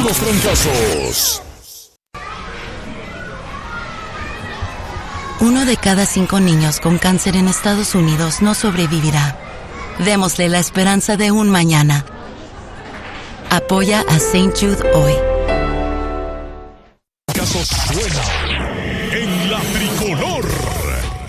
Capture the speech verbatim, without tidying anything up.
los trancazos. Uno de cada cinco niños con cáncer en Estados Unidos no sobrevivirá. Démosle la esperanza de un mañana. Apoya a Saint Jude hoy. Casos suena.